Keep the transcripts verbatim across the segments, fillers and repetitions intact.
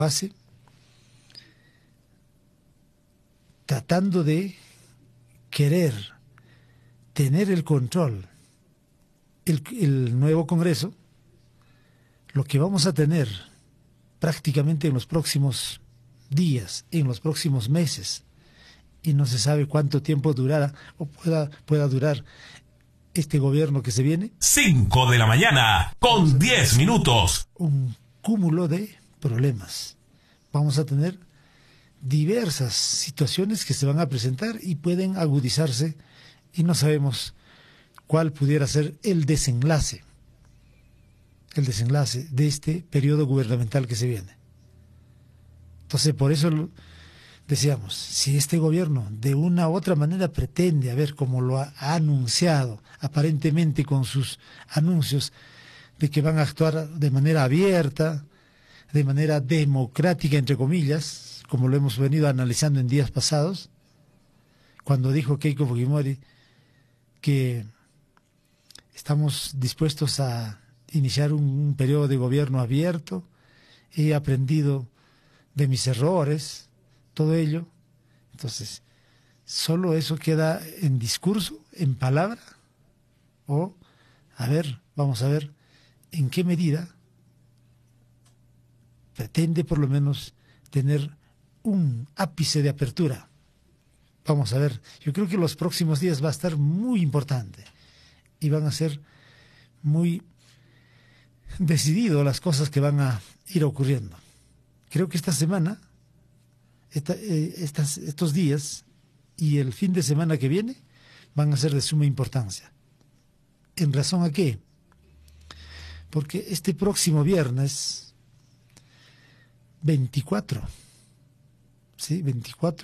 hace tratando de querer tener el control, el, el nuevo Congreso, lo que vamos a tener prácticamente en los próximos días, en los próximos meses, y no se sabe cuánto tiempo durará o pueda, pueda durar este gobierno que se viene. Cinco de la mañana con diez minutos. Un cúmulo de problemas. Vamos a tener diversas situaciones que se van a presentar y pueden agudizarse y no sabemos cuál pudiera ser el desenlace, el desenlace de este periodo gubernamental que se viene. Entonces, por eso decíamos, si este gobierno de una u otra manera pretende, a ver, como lo ha, ha anunciado, aparentemente con sus anuncios de que van a actuar de manera abierta, de manera democrática, entre comillas, como lo hemos venido analizando en días pasados, cuando dijo Keiko Fujimori que estamos dispuestos a iniciar un, un periodo de gobierno abierto, he aprendido de mis errores, todo ello. Entonces, solo eso queda en discurso, en palabra, o, a ver, vamos a ver en qué medida pretende por lo menos tener un ápice de apertura. Vamos a ver, yo creo que los próximos días va a estar muy importante y van a ser muy decididos las cosas que van a ir ocurriendo. Creo que esta semana, esta, eh, estas, estos días y el fin de semana que viene van a ser de suma importancia. ¿En razón a qué? Porque este próximo viernes veinticuatro, ¿sí? veinticuatro,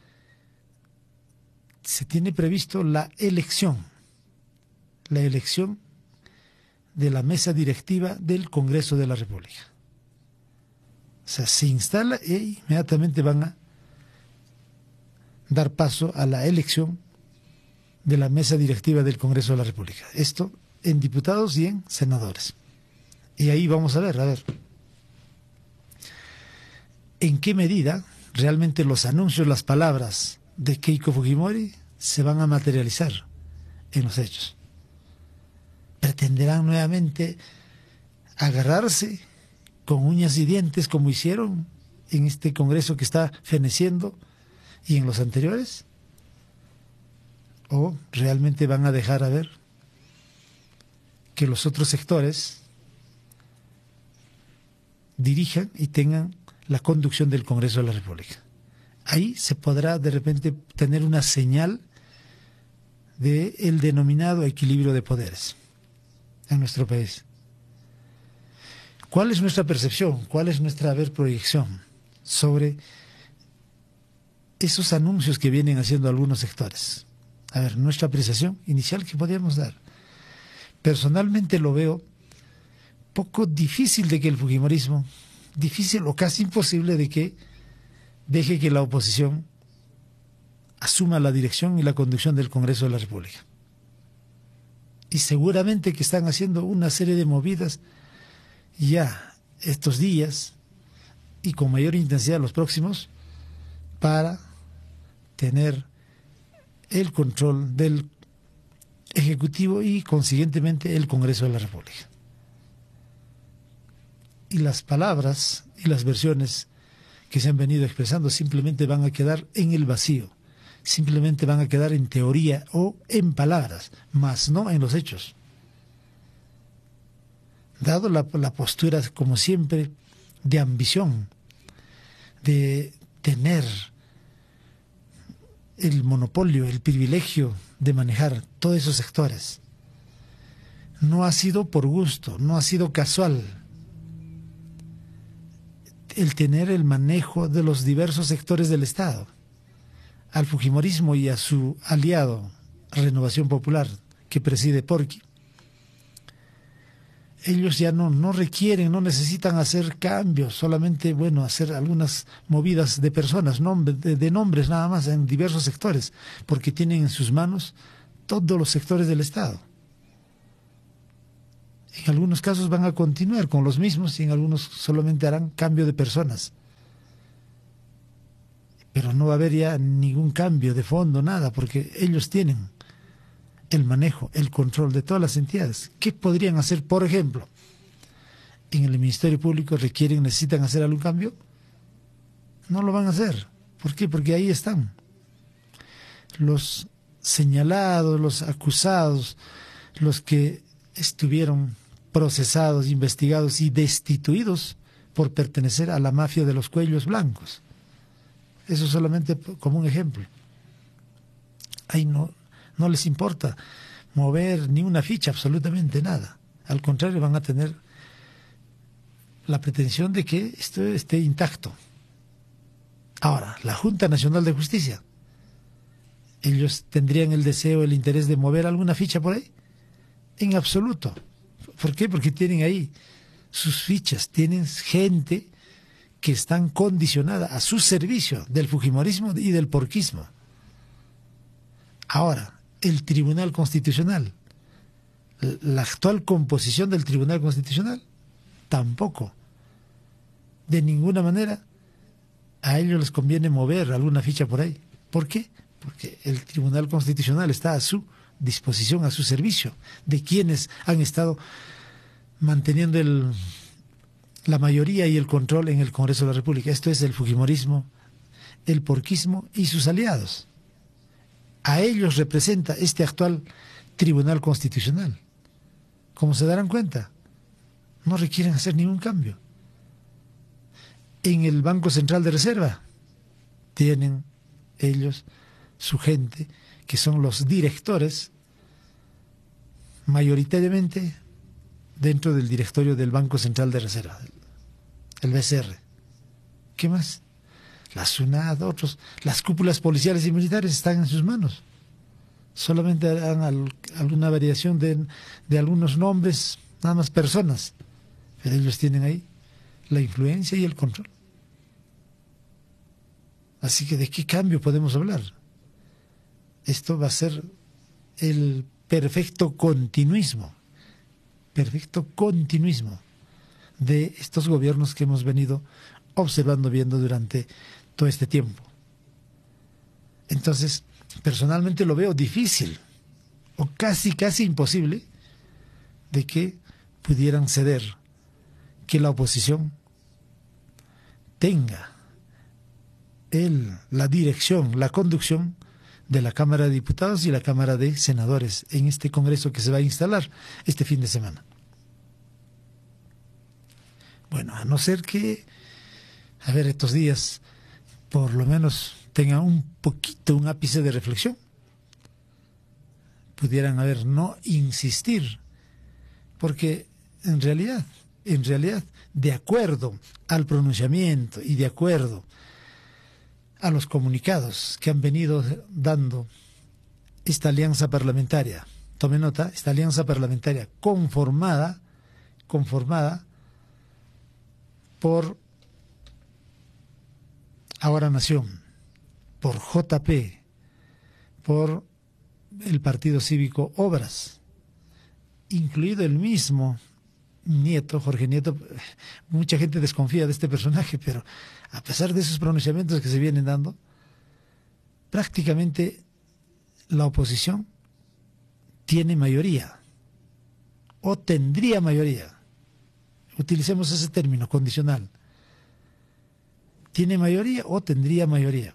se tiene previsto la elección, la elección de la mesa directiva del Congreso de la República. O sea, se instala e inmediatamente van a dar paso a la elección de la mesa directiva del Congreso de la República. Esto en diputados y en senadores. Y ahí vamos a ver, a ver, en qué medida realmente los anuncios, las palabras de Keiko Fujimori se van a materializar en los hechos. Pretenderán nuevamente agarrarse con uñas y dientes como hicieron en este Congreso que está feneciendo y en los anteriores, o realmente van a dejar a ver que los otros sectores dirijan y tengan la conducción del Congreso de la República. Ahí se podrá de repente tener una señal del denominado equilibrio de poderes en nuestro país. ¿Cuál es nuestra percepción? ¿Cuál es nuestra a ver, proyección sobre esos anuncios que vienen haciendo algunos sectores? A ver, nuestra apreciación inicial que podríamos dar. Personalmente lo veo poco difícil de que el fujimorismo, difícil o casi imposible de que deje que la oposición asuma la dirección y la conducción del Congreso de la República. Y seguramente que están haciendo una serie de movidas ya estos días y con mayor intensidad los próximos para tener el control del Ejecutivo y consiguientemente el Congreso de la República. Y las palabras y las versiones que se han venido expresando simplemente van a quedar en el vacío, simplemente van a quedar en teoría o en palabras, mas no en los hechos. Dado la, la postura, como siempre, de ambición, de tener el monopolio, el privilegio de manejar todos esos sectores, no ha sido por gusto, no ha sido casual el tener el manejo de los diversos sectores del Estado. Al fujimorismo y a su aliado Renovación Popular, que preside Porqui, ellos ya no, no requieren, no necesitan hacer cambios, solamente, bueno, hacer algunas movidas de personas, nombre, de, de nombres nada más en diversos sectores, porque tienen en sus manos todos los sectores del Estado. En algunos casos van a continuar con los mismos y en algunos solamente harán cambio de personas. pero no va a haber ya ningún cambio de fondo, nada, porque ellos tienen el manejo, el control de todas las entidades. ¿Qué podrían hacer, por ejemplo? En el Ministerio Público requieren, necesitan hacer algún cambio, no lo van a hacer. ¿Por qué? Porque ahí están los señalados, los acusados, los que estuvieron procesados, investigados y destituidos por pertenecer a la mafia de los cuellos blancos. Eso solamente como un ejemplo. Ahí no, no les importa mover ni una ficha, absolutamente nada. Al contrario, van a tener la pretensión de que esto esté intacto. Ahora, la Junta Nacional de Justicia, ¿ellos tendrían el deseo, el interés de mover alguna ficha por ahí? En absoluto. ¿Por qué? Porque tienen ahí sus fichas, tienen gente que están condicionada a su servicio del fujimorismo y del porquismo. Ahora, el Tribunal Constitucional, la actual composición del Tribunal Constitucional, tampoco. De ninguna manera a ellos les conviene mover alguna ficha por ahí. ¿Por qué? Porque el Tribunal Constitucional está a su disposición, a su servicio, de quienes han estado manteniendo el, la mayoría y el control en el Congreso de la República. Esto es el fujimorismo, el porquismo y sus aliados. A ellos representa este actual Tribunal Constitucional. Como se darán cuenta, no requieren hacer ningún cambio. En el Banco Central de Reserva tienen ellos su gente, que son los directores, mayoritariamente dentro del directorio del Banco Central de Reserva, el B C R. ¿Qué más? La SUNAT, otros, las cúpulas policiales y militares están en sus manos. Solamente harán al, alguna variación de, de algunos nombres, nada más personas, pero ellos tienen ahí la influencia y el control. Así que ¿de qué cambio podemos hablar? Esto va a ser el perfecto continuismo, perfecto continuismo de estos gobiernos que hemos venido observando, viendo durante todo este tiempo. Entonces, personalmente lo veo difícil, o casi, casi imposible, de que pudieran ceder, que la oposición tenga el, la dirección, la conducción de la Cámara de Diputados y la Cámara de Senadores en este Congreso que se va a instalar este fin de semana. Bueno, a no ser que, a ver, estos días por lo menos tengan un poquito, un ápice de reflexión, pudieran, a ver, no insistir, porque en realidad, en realidad, de acuerdo al pronunciamiento y de acuerdo a los comunicados que han venido dando esta alianza parlamentaria, tome nota, esta alianza parlamentaria conformada, conformada por Ahora Nación, por J P, por el Partido Cívico Obras, incluido el mismo Nieto, Jorge Nieto. Mucha gente desconfía de este personaje, pero a pesar de esos pronunciamientos que se vienen dando, prácticamente la oposición tiene mayoría, o tendría mayoría. Utilicemos ese término condicional. Tiene mayoría o tendría mayoría,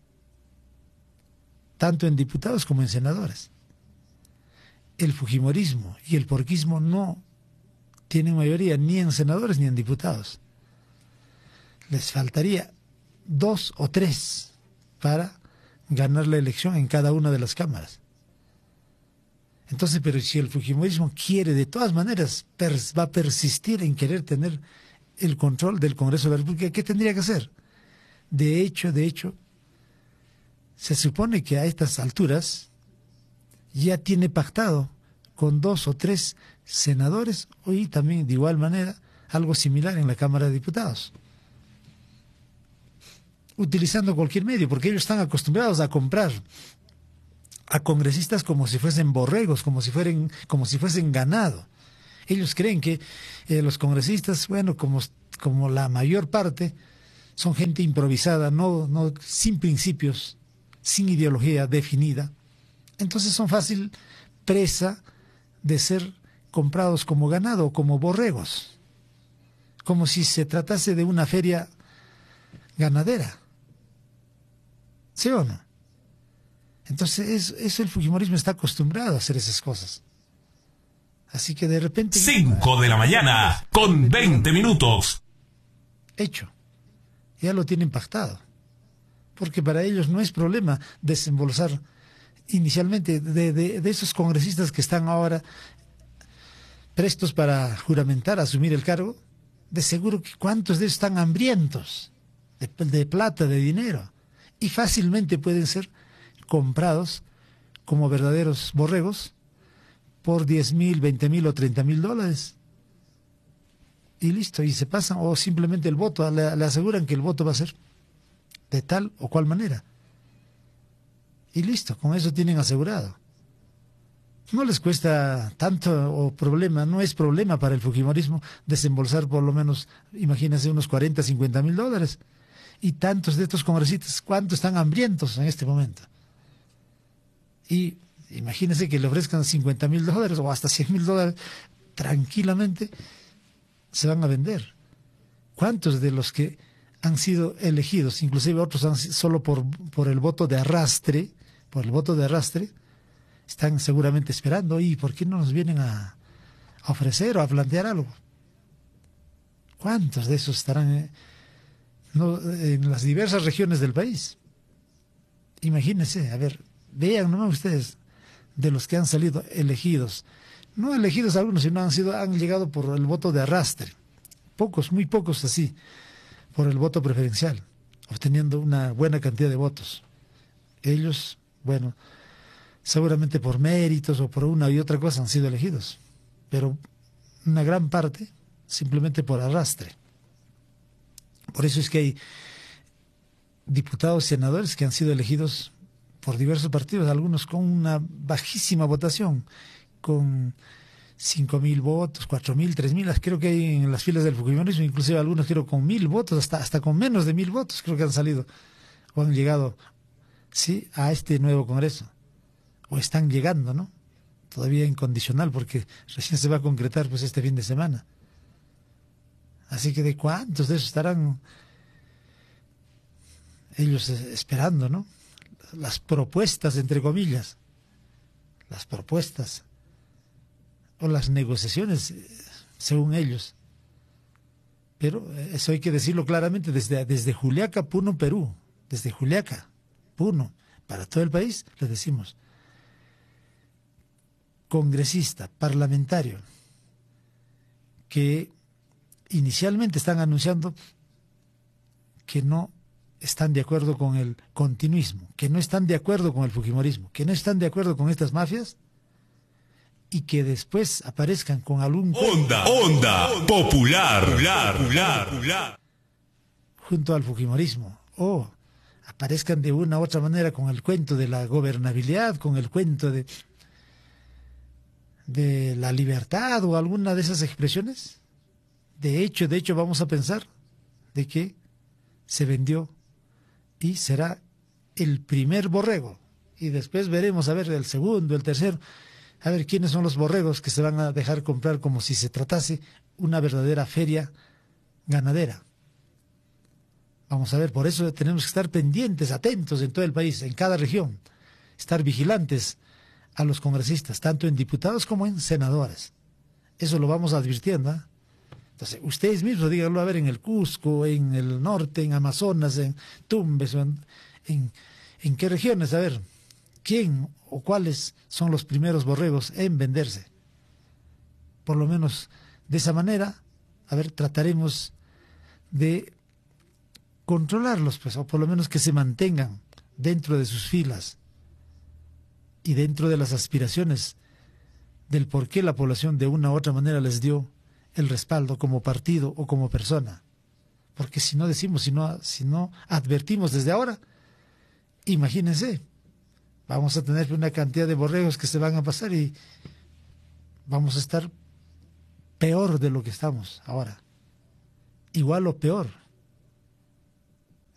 tanto en diputados como en senadores. El fujimorismo y el porquismo no tienen mayoría ni en senadores ni en diputados. Les faltaría dos o tres para ganar la elección en cada una de las cámaras. Entonces, pero si el fujimorismo quiere de todas maneras, va a persistir en querer tener el control del Congreso de la República, ¿qué tendría que hacer? De hecho, de hecho, se supone que a estas alturas ya tiene pactado con dos o tres senadores y también de igual manera algo similar en la Cámara de Diputados, utilizando cualquier medio, porque ellos están acostumbrados a comprar a congresistas como si fuesen borregos, como si fueren, como si fuesen ganado. Ellos creen que eh, los congresistas, bueno, como, como la mayor parte son gente improvisada, no, no, sin principios, sin ideología definida. Entonces son fácil presa de ser comprados como ganado, como borregos, como si se tratase de una feria ganadera. ¿Sí o no? Entonces es, es el fujimorismo está acostumbrado a hacer esas cosas. Así que de repente... cinco de la mañana, con veinte minutos. Hecho. Ya lo tienen pactado. Porque para ellos no es problema desembolsar inicialmente de, de, de esos congresistas que están ahora prestos para juramentar, asumir el cargo. De seguro que cuántos de ellos están hambrientos de, de plata, de dinero. Y fácilmente pueden ser comprados como verdaderos borregos por diez mil, veinte mil o treinta mil dólares. Y listo, y se pasan, o simplemente el voto, le, le aseguran que el voto va a ser de tal o cual manera. Y listo, con eso tienen asegurado. No les cuesta tanto o problema, no es problema para el fujimorismo desembolsar por lo menos, imagínense, unos cuarenta, cincuenta mil dólares. Y tantos de estos congresistas, ¿cuántos están hambrientos en este momento? Y imagínense que le ofrezcan cincuenta mil dólares o hasta cien mil dólares, tranquilamente se van a vender. ¿Cuántos de los que han sido elegidos, inclusive otros han, solo por, por el voto de arrastre, por el voto de arrastre, están seguramente esperando, ¿y por qué no nos vienen a, a ofrecer o a plantear algo? ¿Cuántos de esos estarán eh, no, en las diversas regiones del país? Imagínense, a ver, vean nomás ustedes, de los que han salido elegidos, no elegidos algunos, sino han sido, han llegado por el voto de arrastre, pocos, muy pocos así, por el voto preferencial, obteniendo una buena cantidad de votos. Ellos, bueno, seguramente por méritos o por una y otra cosa han sido elegidos, pero una gran parte simplemente por arrastre. Por eso es que hay diputados y senadores que han sido elegidos por diversos partidos, algunos con una bajísima votación, con cinco mil votos, cuatro mil, tres mil, creo que hay en las filas del fujimorismo, inclusive algunos creo con mil votos, hasta, hasta con menos de mil votos creo que han salido o han llegado, sí, a este nuevo Congreso, o están llegando, ¿no? Todavía incondicional, porque recién se va a concretar pues este fin de semana. Así que de cuántos de esos estarán ellos esperando, ¿no? Las propuestas, entre comillas, las propuestas o las negociaciones, según ellos. Pero eso hay que decirlo claramente, desde, desde Juliaca, Puno, Perú, desde Juliaca, Puno, para todo el país, les decimos, congresista, parlamentario, que inicialmente están anunciando que no están de acuerdo con el continuismo, que no están de acuerdo con el fujimorismo, que no están de acuerdo con estas mafias, y que después aparezcan con algún... Onda, onda, popular, popular, popular, popular, junto al fujimorismo, o aparezcan de una u otra manera con el cuento de la gobernabilidad, con el cuento de, de la libertad o alguna de esas expresiones. De hecho, de hecho vamos a pensar de que se vendió y será el primer borrego, y después veremos a ver el segundo, el tercero, a ver quiénes son los borregos que se van a dejar comprar como si se tratase una verdadera feria ganadera. Vamos a ver, por eso tenemos que estar pendientes, atentos en todo el país, en cada región, estar vigilantes a los congresistas, tanto en diputados como en senadores. Eso lo vamos advirtiendo, ¿eh? Entonces, ustedes mismos díganlo, a ver, en el Cusco, en el norte, en Amazonas, en Tumbes, en, en, en qué regiones, a ver, quién o cuáles son los primeros borregos en venderse. Por lo menos de esa manera, a ver, trataremos de controlarlos, pues, o por lo menos que se mantengan dentro de sus filas y dentro de las aspiraciones del por qué la población de una u otra manera les dio el respaldo como partido o como persona. Porque si no decimos, si no, si no advertimos desde ahora, imagínense, vamos a tener una cantidad de borregos que se van a pasar y vamos a estar peor de lo que estamos ahora. Igual o peor.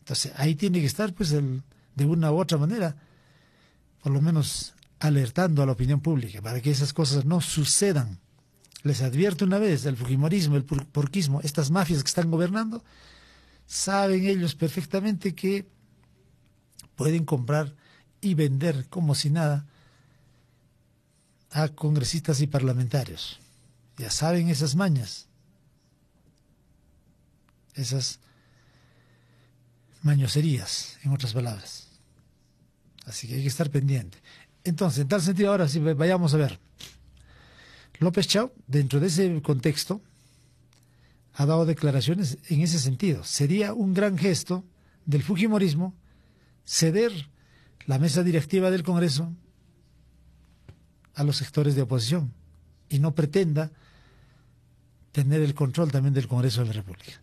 Entonces, ahí tiene que estar, pues, el, de una u otra manera, por lo menos alertando a la opinión pública, para que esas cosas no sucedan. Les advierto una vez, el fujimorismo, el porquismo, estas mafias que están gobernando, saben ellos perfectamente que pueden comprar y vender como si nada a congresistas y parlamentarios. Ya saben esas mañas, esas mañoserías, en otras palabras. Así que hay que estar pendiente. Entonces, en tal sentido, ahora sí vayamos a ver. López Chau, dentro de ese contexto, ha dado declaraciones en ese sentido. Sería un gran gesto del fujimorismo ceder la mesa directiva del Congreso a los sectores de oposición y no pretenda tener el control también del Congreso de la República.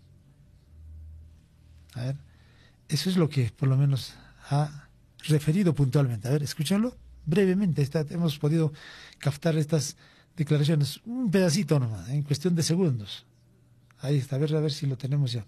A ver, eso es lo que por lo menos ha referido puntualmente. A ver, escúchenlo brevemente. Está, hemos podido captar estas declaraciones, un pedacito nomás, en cuestión de segundos. Ahí está, a ver, a ver si lo tenemos ya.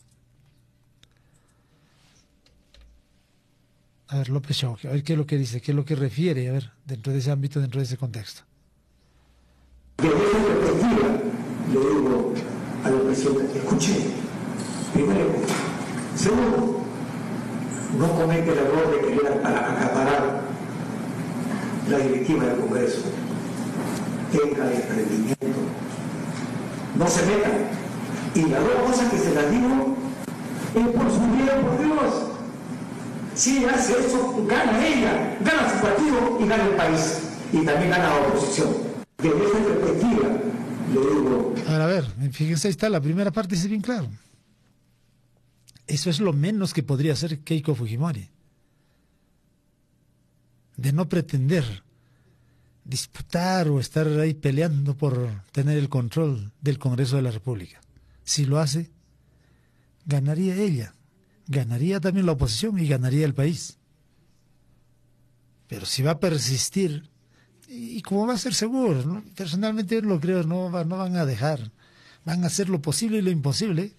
A ver, López Chau, a ver qué es lo que dice, qué es lo que refiere, a ver, dentro de ese ámbito, dentro de ese contexto. Desde esa perspectiva, le digo a los presidentes, escuchen, primero, segundo, no comete el error de querer acaparar la directiva del Congreso. Tenga desprendimiento, no se metan. Y las dos cosas que se las digo es por su bien, por Dios. Si hace eso, gana ella, gana su partido y gana el país. Y también gana la oposición. Desde esa perspectiva, le digo... A ver, a ver, fíjense, ahí está, la primera parte dice bien claro. Eso es lo menos que podría hacer Keiko Fujimori. De no pretender disputar o estar ahí peleando por tener el control del Congreso de la República. Si lo hace, ganaría ella, ganaría también la oposición y ganaría el país. Pero si va a persistir, y, y como va a ser seguro, ¿no? Personalmente yo lo creo, no, va, no van a dejar, van a hacer lo posible y lo imposible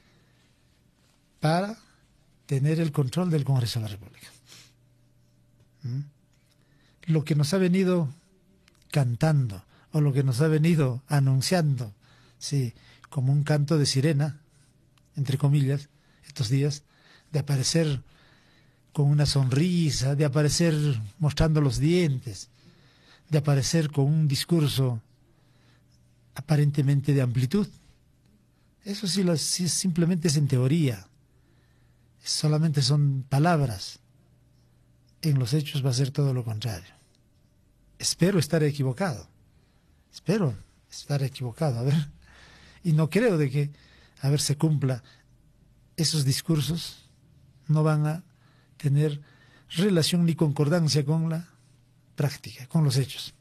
para tener el control del Congreso de la República. ¿Mm? Lo que nos ha venido cantando, o lo que nos ha venido anunciando, sí, como un canto de sirena, entre comillas, estos días, de aparecer con una sonrisa, de aparecer mostrando los dientes, de aparecer con un discurso aparentemente de amplitud. Eso sí, lo, sí simplemente es en teoría, solamente son palabras. En los hechos va a ser todo lo contrario. Espero estar equivocado, espero estar equivocado, a ver, y no creo de que, a ver, se cumpla. Esos discursos no van a tener relación ni concordancia con la práctica, con los hechos.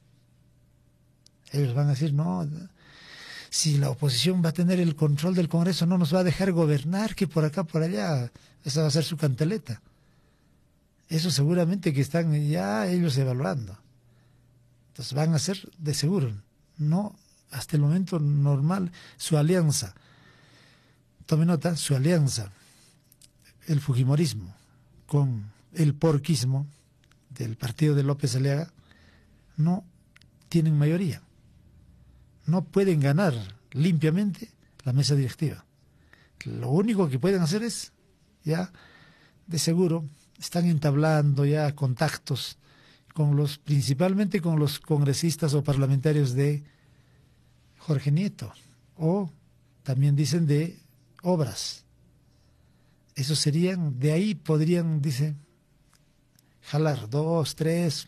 Ellos van a decir, no, si la oposición va a tener el control del Congreso, no nos va a dejar gobernar, que por acá, por allá, esa va a ser su cantaleta. Eso seguramente que están ya ellos evaluando. Entonces van a ser de seguro, no hasta el momento normal, su alianza. Tome nota, su alianza, el fujimorismo con el porquismo del partido de López Aliaga, no tienen mayoría. No pueden ganar limpiamente la mesa directiva. Lo único que pueden hacer es, ya de seguro, están entablando ya contactos con los, principalmente con los congresistas o parlamentarios de Jorge Nieto, o también dicen de Obras. Esos serían, de ahí podrían, dice, jalar dos, tres,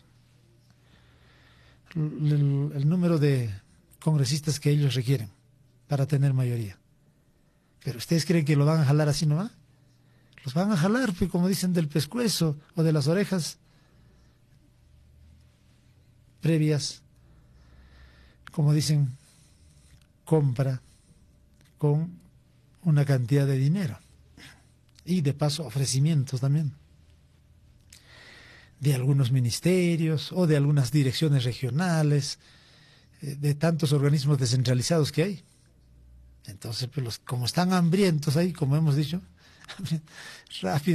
el, el número de congresistas que ellos requieren para tener mayoría. Pero ¿ustedes creen que lo van a jalar así nomás? Los van a jalar, pues, como dicen, del pescuezo o de las orejas previas, como dicen, compra con una cantidad de dinero y de paso ofrecimientos también de algunos ministerios o de algunas direcciones regionales, de tantos organismos descentralizados que hay. Entonces, pues los, como están hambrientos ahí, como hemos dicho, rápido